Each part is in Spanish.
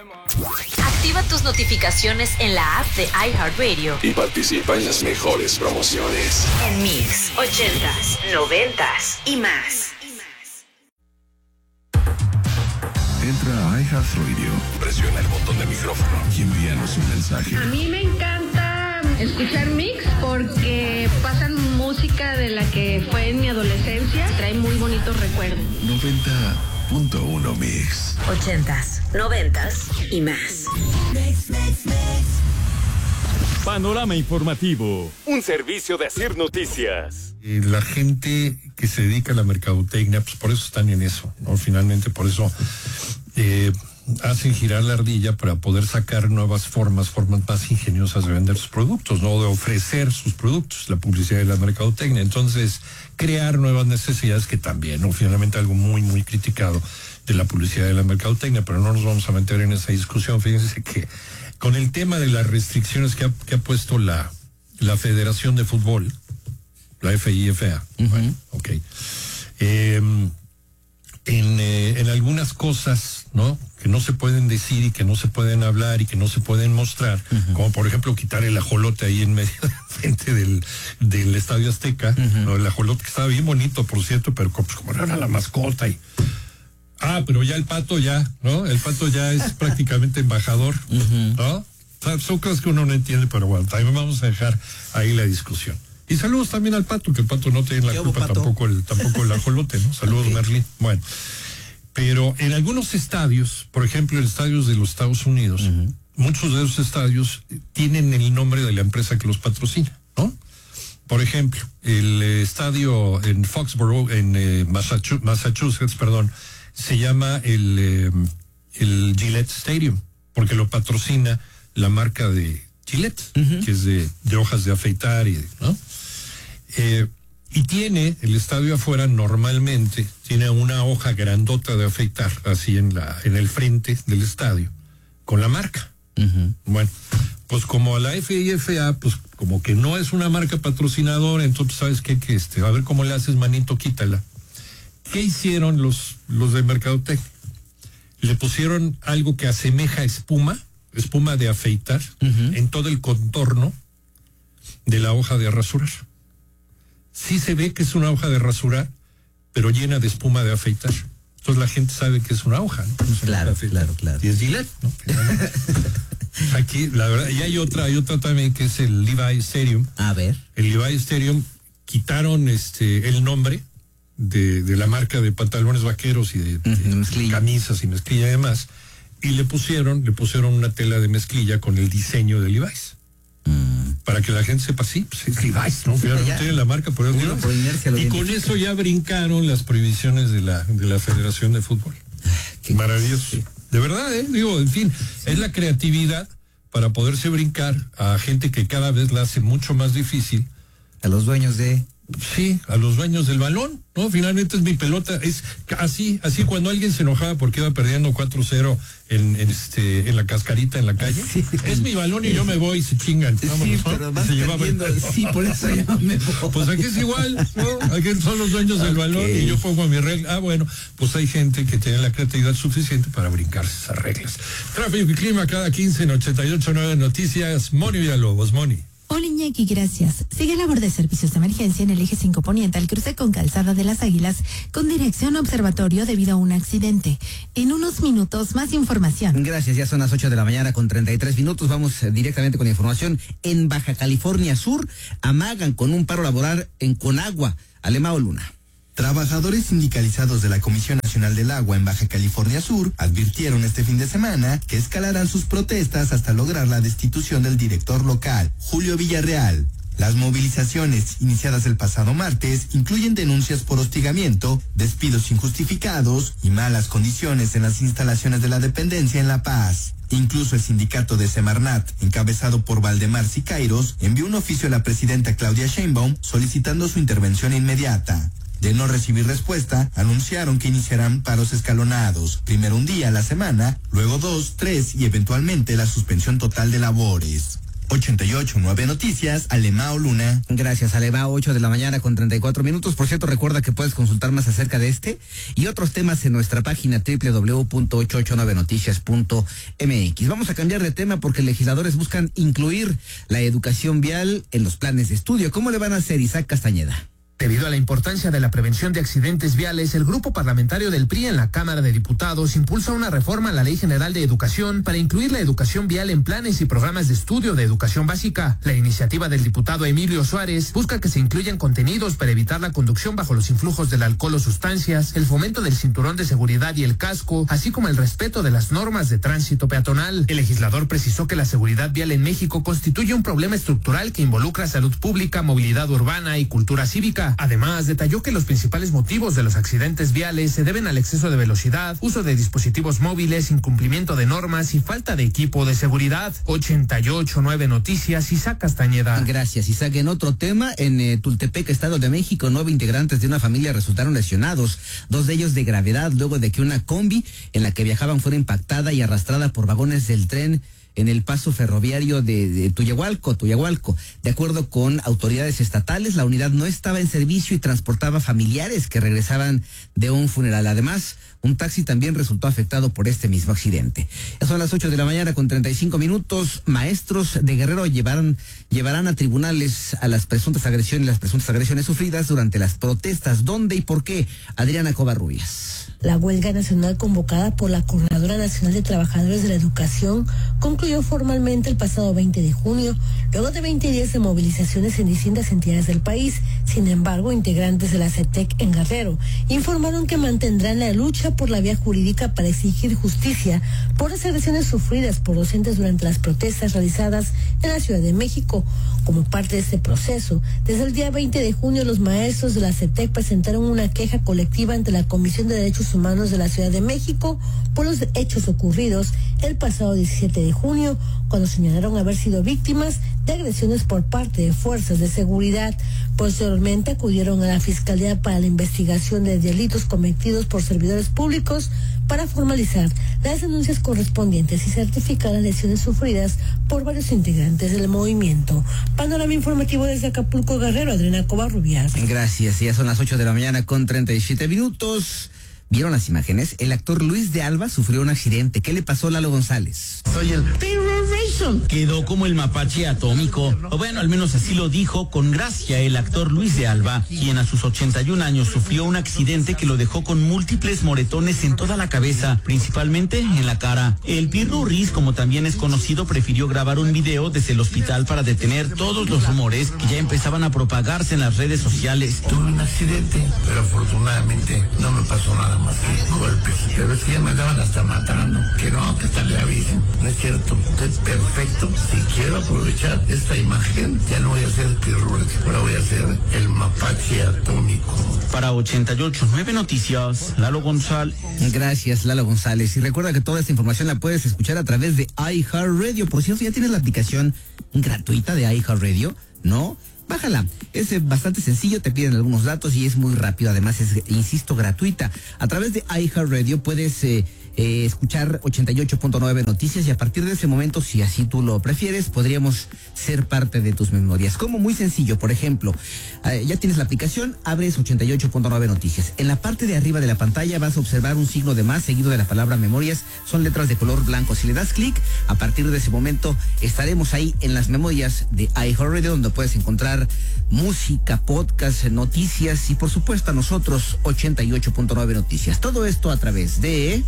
Activa tus notificaciones en la app de iHeartRadio y participa en las mejores promociones. En Mix, 80s, 90s y más. Entra a iHeartRadio, presiona el botón de micrófono y envíanos un mensaje. A mí me encanta escuchar Mix porque pasan música de la que fue en mi adolescencia. Trae muy bonitos recuerdos. 90.1 Mix. 80s, 90s y más. Panorama informativo, un servicio de Asir Noticias. La gente que se dedica a la mercadotecnia, pues por eso están en eso, ¿no? Finalmente por eso hacen girar la ardilla para poder sacar nuevas formas más ingeniosas de vender sus productos, ¿no? De ofrecer sus productos, la publicidad de la mercadotecnia. Entonces, crear nuevas necesidades que también, ¿no? Finalmente algo muy, muy criticado de la publicidad de la mercadotecnia, pero no nos vamos a meter en esa discusión. Fíjense que con el tema de las restricciones que ha puesto la Federación de Fútbol, la FIFA, bueno, ok. En algunas cosas, ¿no? Que no se pueden decir y que no se pueden hablar y que no se pueden mostrar, como por ejemplo quitar el ajolote ahí en medio frente del Estadio Azteca, ¿no? El ajolote que estaba bien bonito, por cierto, pero pues, como era la mascota y... pero ya el pato ¿no? El pato ya es prácticamente embajador, ¿no? O sea, son cosas que uno no entiende, pero bueno, también vamos a dejar ahí la discusión. Y saludos también al pato, que el pato no tiene la culpa, tampoco el ajolote, ¿no? Saludos, okay. Merlín. Bueno, pero en algunos estadios, por ejemplo, en estadios de los Estados Unidos, muchos de esos estadios tienen el nombre de la empresa que los patrocina, ¿no? Por ejemplo, el estadio en Foxborough, en Massachusetts, se llama el Gillette Stadium, porque lo patrocina la marca de Gillette, que es de hojas de afeitar, ¿no? Y tiene el estadio afuera, normalmente tiene una hoja grandota de afeitar así en el frente del estadio con la marca. Bueno, pues como a la FIFA, pues como que no es una marca patrocinadora, entonces sabes qué, a ver cómo le haces, manito, quítala. ¿Qué hicieron los de mercadotecnia? Le pusieron algo que asemeja espuma de afeitar en todo el contorno de la hoja de rasurar. Sí se ve que es una hoja de rasurar, pero llena de espuma de afeitar. Entonces la gente sabe que es una hoja, ¿no? Claro. Y es Gillette, ¿no? Aquí, la verdad, y hay otra también que es el Levi Stadium. A ver. El Levi Stadium quitaron el nombre de la marca de pantalones vaqueros y de camisas y mezclilla y demás, y le pusieron una tela de mezclilla con el diseño de Levi's. Para que la gente sepa, sí, pues es Levi's, ¿no? Pero no tiene la marca, pero es Levi's. Y con eso ya brincaron las prohibiciones de la Federación de Fútbol. Maravilloso. Sí. De verdad, digo, en fin, es la creatividad para poderse brincar a gente que cada vez la hace mucho más difícil. A los dueños de... Sí, a los dueños del balón, ¿no? Finalmente es mi pelota, es así cuando alguien se enojaba porque iba perdiendo 4-0 en la cascarita en la calle, sí. Es mi balón y yo me voy y se chingan. Vámonos, sí, pero ¿no? Sí, por eso yo me voy. Pues aquí es igual, ¿no? Aquí son los dueños del balón y yo pongo mi regla. Bueno, pues hay gente que tiene la creatividad suficiente para brincarse esas reglas. Tráfico y clima cada 15 en 88.9 Noticias. Moni Villalobos, Moni. Hola Iñaki, gracias. Sigue labor de servicios de emergencia en el eje 5 Poniente al cruce con Calzada de las Águilas con dirección a Observatorio debido a un accidente. En unos minutos más información. Gracias, ya son las 8 de la mañana con 33 minutos. Vamos directamente con la información. En Baja California Sur amagan con un paro laboral en Conagua. Alemao Luna. Trabajadores sindicalizados de la Comisión Nacional del Agua en Baja California Sur advirtieron este fin de semana que escalarán sus protestas hasta lograr la destitución del director local, Julio Villarreal. Las movilizaciones iniciadas el pasado martes incluyen denuncias por hostigamiento, despidos injustificados y malas condiciones en las instalaciones de la dependencia en La Paz. Incluso el sindicato de Semarnat, encabezado por Valdemar Siqueiros, envió un oficio a la presidenta Claudia Sheinbaum solicitando su intervención inmediata. De no recibir respuesta, anunciaron que iniciarán paros escalonados, primero un día a la semana, luego 2, 3 y eventualmente la suspensión total de labores. 889 Noticias, Alemao Luna. Gracias, Alemao, 8 de la mañana con 34 minutos. Por cierto, recuerda que puedes consultar más acerca de este y otros temas en nuestra página www.889noticias.mx. Vamos a cambiar de tema porque legisladores buscan incluir la educación vial en los planes de estudio. ¿Cómo le van a hacer, Isaac Castañeda? Debido a la importancia de la prevención de accidentes viales, el grupo parlamentario del PRI en la Cámara de Diputados impulsa una reforma a la Ley General de Educación para incluir la educación vial en planes y programas de estudio de educación básica. La iniciativa del diputado Emilio Suárez busca que se incluyan contenidos para evitar la conducción bajo los influjos del alcohol o sustancias, el fomento del cinturón de seguridad y el casco, así como el respeto de las normas de tránsito peatonal. El legislador precisó que la seguridad vial en México constituye un problema estructural que involucra salud pública, movilidad urbana y cultura cívica. Además, detalló que los principales motivos de los accidentes viales se deben al exceso de velocidad, uso de dispositivos móviles, incumplimiento de normas y falta de equipo de seguridad. 889 Noticias, Isaac Castañeda. Gracias, Isaac. En otro tema, en Tultepec, Estado de México, 9 integrantes de una familia resultaron lesionados, 2 de ellos de gravedad, luego de que una combi en la que viajaban fuera impactada y arrastrada por vagones del tren en el paso ferroviario de Tuyahualco. De acuerdo con autoridades estatales, la unidad no estaba en servicio y transportaba familiares que regresaban de un funeral. Además, un taxi también resultó afectado por este mismo accidente. Son las 8 de la mañana con 35 minutos. Maestros de Guerrero llevarán a tribunales a las presuntas agresiones sufridas durante las protestas. ¿Dónde y por qué? Adriana Covarrubias. La huelga nacional convocada por la Coordinadora Nacional de Trabajadores de la Educación concluyó formalmente el pasado 20 de junio, luego de 20 días de movilizaciones en distintas entidades del país. Sin embargo, integrantes de la CETEC en Guerrero informaron que mantendrán la lucha por la vía jurídica para exigir justicia por las agresiones sufridas por docentes durante las protestas realizadas en la Ciudad de México. Como parte de este proceso, desde el día 20 de junio, los maestros de la CETEC presentaron una queja colectiva ante la Comisión de Derechos Humanos de la Ciudad de México por los hechos ocurridos el pasado 17 de junio, cuando señalaron haber sido víctimas de agresiones por parte de fuerzas de seguridad. Posteriormente acudieron a la Fiscalía para la investigación de delitos cometidos por servidores públicos para formalizar las denuncias correspondientes y certificar las lesiones sufridas por varios integrantes del movimiento. Panorama informativo desde Acapulco, Guerrero, Adriana Covarrubias. Gracias, ya son las 8 de la mañana con 37 minutos. ¿Vieron las imágenes? El actor Luis de Alba sufrió un accidente. ¿Qué le pasó a Lalo González? Soy el Terroration. Quedó como el mapache atómico. O bueno, al menos así lo dijo con gracia el actor Luis de Alba, quien a sus 81 años sufrió un accidente que lo dejó con múltiples moretones en toda la cabeza, principalmente en la cara. El Pirurris, como también es conocido, prefirió grabar un video desde el hospital para detener todos los rumores que ya empezaban a propagarse en las redes sociales. Tuve un accidente, pero afortunadamente no me pasó nada más que golpes. Pero es que ya me andaban hasta matando. Que no, que tal le avisen. No es cierto, es perfecto. Si quiero aprovechar esta imagen, ya no voy a ser Pirurris, ahora voy a ser el mapache atómico. Para 88.9 Noticias, Lalo González. Gracias, Lalo González. Y recuerda que toda esta información la puedes escuchar a través de iHeartRadio. Por cierto, ya tienes la aplicación gratuita de iHeartRadio, ¿no? Bájala, es bastante sencillo, te piden algunos datos y es muy rápido, además es, insisto, gratuita. A través de iHeartRadio puedes escuchar 88.9 Noticias y a partir de ese momento, si así tú lo prefieres, podríamos ser parte de tus memorias. Como muy sencillo, por ejemplo, ya tienes la aplicación, abres 88.9 Noticias. En la parte de arriba de la pantalla vas a observar un signo de más seguido de la palabra memorias, son letras de color blanco. Si le das clic, a partir de ese momento estaremos ahí en las memorias de iHeartRadio, donde puedes encontrar música, podcast, noticias y por supuesto a nosotros 88.9 Noticias. Todo esto a través de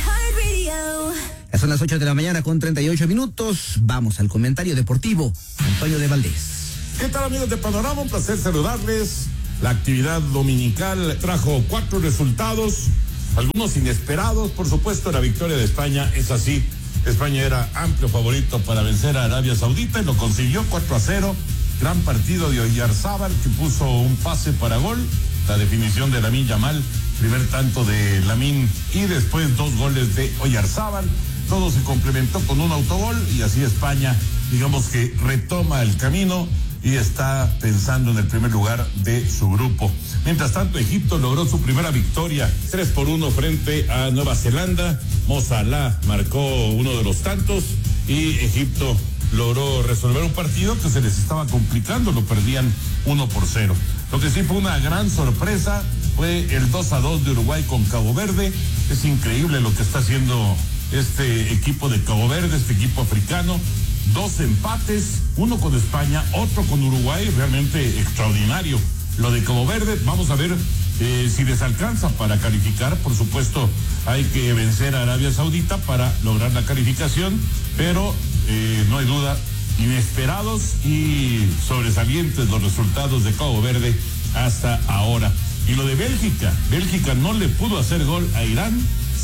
Ya son las 8 de la mañana con 38 minutos. Vamos al comentario deportivo. Antonio de Valdés. ¿Qué tal, amigos de Panorama? Un placer saludarles. La actividad dominical trajo 4 resultados, algunos inesperados, por supuesto. La victoria de España es así. España era amplio favorito para vencer a Arabia Saudita y lo consiguió 4-0. Gran partido de Oyarzábal, que puso un pase para gol. La definición de Lamine Yamal, primer tanto de Lamine y después 2 goles de Oyarzábal. Todo se complementó con un autogol y así España, digamos que retoma el camino y está pensando en el primer lugar de su grupo. Mientras tanto, Egipto logró su primera victoria, 3-1 frente a Nueva Zelanda. Mo Salah marcó uno de los tantos y Egipto logró resolver un partido que se les estaba complicando, lo perdían 1-0. Lo que sí fue una gran sorpresa fue el 2-2 de Uruguay con Cabo Verde. Es increíble lo que está haciendo este equipo de Cabo Verde, este equipo africano. 2 empates, uno con España, otro con Uruguay, realmente extraordinario. Lo de Cabo Verde, vamos a ver si les alcanza para calificar. Por supuesto, hay que vencer a Arabia Saudita para lograr la calificación, pero no hay duda, inesperados y sobresalientes los resultados de Cabo Verde hasta ahora. Y lo de Bélgica, Bélgica no le pudo hacer gol a Irán,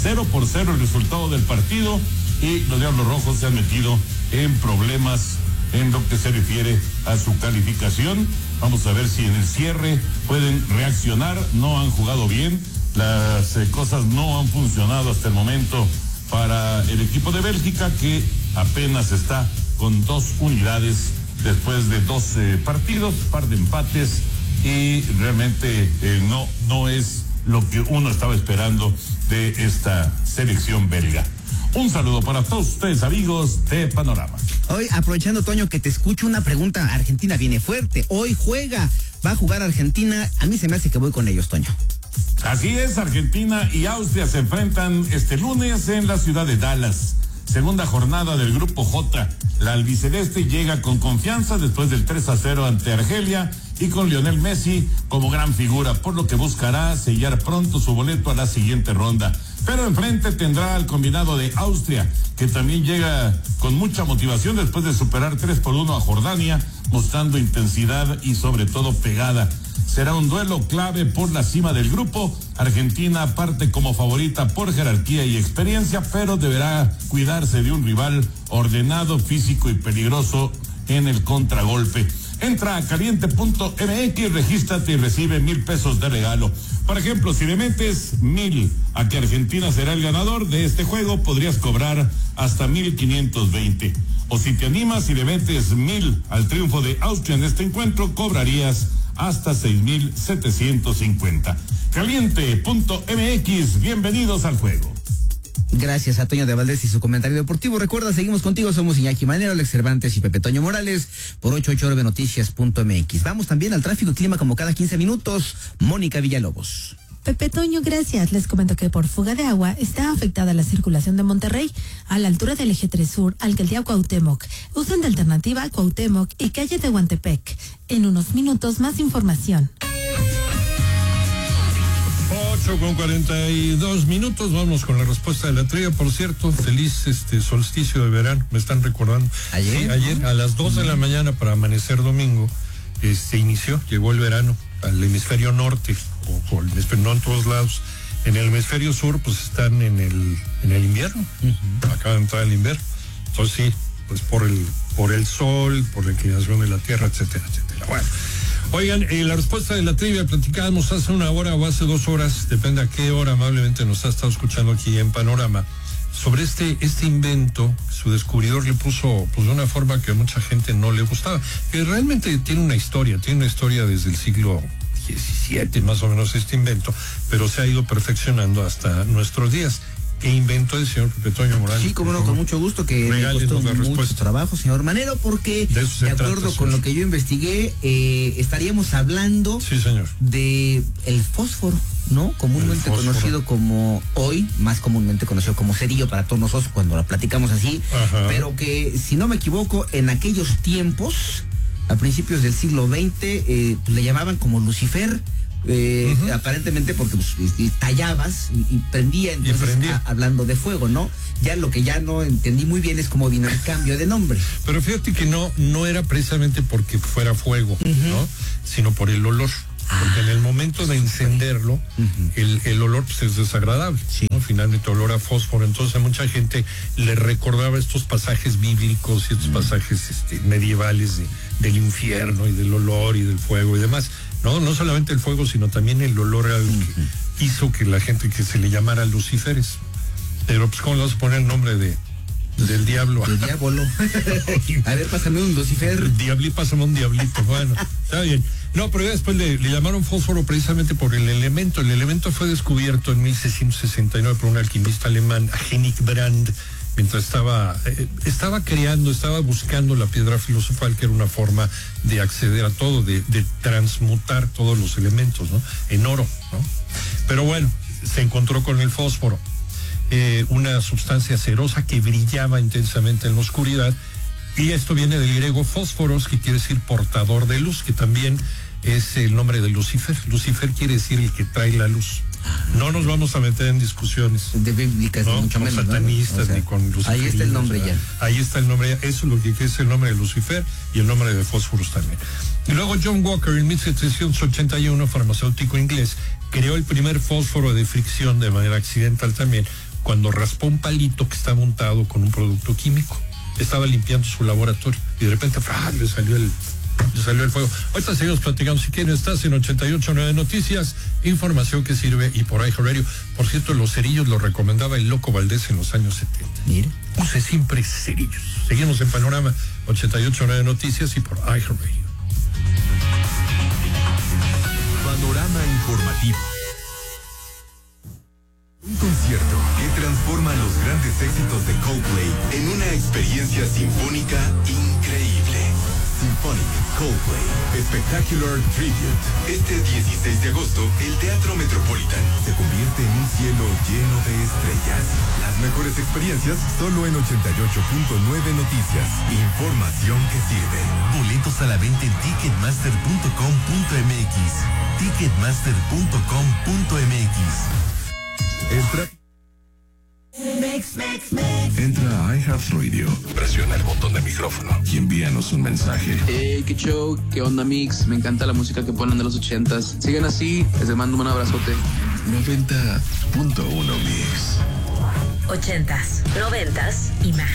0-0 el resultado del partido, y los Diablos Rojos se han metido en problemas en lo que se refiere a su calificación. Vamos a ver si en el cierre pueden reaccionar. No han jugado bien, las cosas no han funcionado hasta el momento para el equipo de Bélgica, que apenas está con 2 unidades después de 2 partidos, par de empates, y realmente no es lo que uno estaba esperando de esta selección belga. Un saludo para todos ustedes, amigos de Panorama. Hoy, aprovechando, Toño, que te escucho, una pregunta. Argentina viene fuerte, hoy juega, va a jugar Argentina. A mí se me hace que voy con ellos, Toño. Así es, Argentina y Austria se enfrentan este lunes en la ciudad de Dallas. Segunda jornada del Grupo J. La albiceleste llega con confianza después del 3-0 ante Argelia y con Lionel Messi como gran figura, por lo que buscará sellar pronto su boleto a la siguiente ronda. Pero enfrente tendrá al combinado de Austria, que también llega con mucha motivación después de superar 3-1 a Jordania, mostrando intensidad y sobre todo pegada. Será un duelo clave por la cima del grupo. Argentina parte como favorita por jerarquía y experiencia, pero deberá cuidarse de un rival ordenado, físico y peligroso en el contragolpe. Entra a caliente.mx, regístrate y recibe 1,000 pesos de regalo. Por ejemplo, si le metes 1,000 a que Argentina será el ganador de este juego, podrías cobrar hasta 1,520. O si te animas y le metes 1,000 al triunfo de Austria en este encuentro, cobrarías hasta 6,750. Caliente.mx, bienvenidos al juego. Gracias a Toño de Valdés y su comentario deportivo. Recuerda, seguimos contigo, somos Iñaki Manero, Alex Cervantes y Pepe Toño Morales por 889noticias.mx. Vamos también al tráfico y clima como cada 15 minutos. Mónica Villalobos. Pepe Toño, gracias. Les comento que por fuga de agua está afectada la circulación de Monterrey a la altura del Eje 3 Sur, Alcaldía Cuauhtémoc. Usan de alternativa Cuauhtémoc y calle de Huantepec. En unos minutos más información. 8:42. Vamos con la respuesta de la trivia. Por cierto, feliz solsticio de verano, me están recordando. Ayer, sí, ayer a las 2 de la mañana para amanecer domingo, llegó el verano al hemisferio norte, o el hemisferio, no en todos lados. En el hemisferio sur, pues están en el invierno. Acaba de entrar el invierno. Entonces sí, pues por el sol, por la inclinación de la tierra, etcétera, etcétera. Bueno. Oigan, la respuesta de la trivia platicábamos hace 1 hora o hace 2 horas, depende a qué hora amablemente nos ha estado escuchando aquí en Panorama, sobre este invento. Su descubridor le puso pues de una forma que a mucha gente no le gustaba, que realmente tiene una historia desde el siglo XVII más o menos este invento, pero se ha ido perfeccionando hasta nuestros días. ¿Qué inventó el señor Pepe Toño Morales? Sí, como no, con mucho gusto, que me costó mucho trabajo, señor Manero, porque de acuerdo con lo que yo investigué, estaríamos hablando, sí, señor, de el fósforo, ¿no? Comúnmente conocido como, hoy, más comúnmente conocido como cerillo para todos nosotros cuando lo platicamos así. Ajá. Pero que, si no me equivoco, en aquellos tiempos, a principios del siglo XX, le llamaban como Lucifer. Aparentemente porque pues, tallabas y prendía, entonces hablando de fuego, ¿no? Ya lo que ya no entendí muy bien es cómo vino el cambio de nombre. Pero fíjate que no era precisamente porque fuera fuego, ¿no? Sino por el olor. Porque en el momento de encenderlo, el olor pues, es desagradable, sí, ¿no? Finalmente olor a fósforo. Entonces a mucha gente le recordaba estos pasajes bíblicos y estos pasajes medievales del infierno y del olor y del fuego y demás. No solamente el fuego, sino también el olor al que hizo que la gente que se le llamara Lucíferes. Pero pues, ¿cómo le vas a poner el nombre del diablo? Del diablo. A ver, pásame un Lucifer. Pásame un diablito. Bueno, está bien. No, pero ya después le llamaron fósforo precisamente por el elemento. El elemento fue descubierto en 1669 por un alquimista alemán, Henning Brand. mientras estaba buscando la piedra filosofal, que era una forma de acceder a todo, de transmutar todos los elementos, ¿no? En oro, ¿no? Pero bueno, se encontró con el fósforo, una sustancia cerosa que brillaba intensamente en la oscuridad, y esto viene del griego fósforos, que quiere decir portador de luz, que también es el nombre de Lucifer. Lucifer quiere decir el que trae la luz. No nos vamos a meter en discusiones de bíblicas, no, mucho con menos, satanistas, ¿no? O sea, ni con Lucifer. ahí está el nombre ya. Ahí está el nombre ya. Eso es lo que es el nombre de Lucifer y el nombre de fósforos también. Y luego John Walker, en 1781, farmacéutico inglés, creó el primer fósforo de fricción de manera accidental también, cuando raspó un palito que está montado con un producto químico. Estaba limpiando su laboratorio y de repente le salió el fuego. Ahorita seguimos platicando. Si quieren, estás en 88.9 Noticias, información que sirve, y por iHeartRadio. Por cierto, los cerillos los recomendaba el Loco Valdés en los años 70. Mire. Use siempre cerillos. Seguimos en Panorama 88.9 Noticias y por iHeartRadio. Panorama informativo. Un concierto que transforma los grandes éxitos de Coldplay en una experiencia sinfónica increíble. Symphonic Coldplay Spectacular Tribute. Este 16 de agosto, el Teatro Metropolitan se convierte en un cielo lleno de estrellas. Las mejores experiencias solo en 88.9 Noticias. Información que sirve. Boletos a la venta en ticketmaster.com.mx. Ticketmaster.com.mx. Entra a iHeartRadio, presiona el botón de micrófono y envíanos un mensaje. Qué show, qué onda, Mix. Me encanta la música que ponen de los 80s. Sigan así, les mando un abrazote. 90.1 Mix. 80s, 90s y más.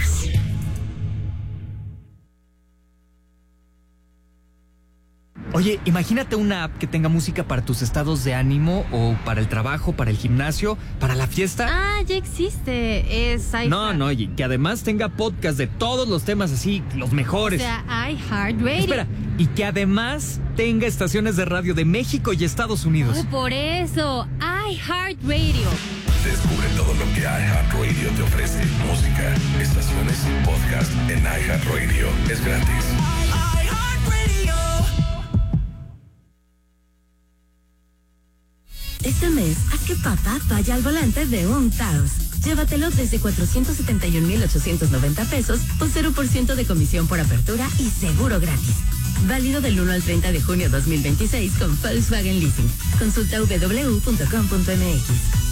Oye, imagínate una app que tenga música para tus estados de ánimo, o para el trabajo, para el gimnasio, para la fiesta. Ah, ya existe. Es iHeart. No, y que además tenga podcast de todos los temas, así, los mejores. O sea, iHeartRadio. Espera, y que además tenga estaciones de radio de México y Estados Unidos. Oh, por eso, iHeartRadio. Descubre todo lo que iHeartRadio te ofrece. Música, estaciones, podcast en iHeartRadio. Es gratis. Este mes, haz que papá vaya al volante de un Taos. Llévatelo desde 471,890 pesos o 0% de comisión por apertura y seguro gratis. Válido del 1 al 30 de junio 2026 con Volkswagen Leasing. Consulta www.com.mx.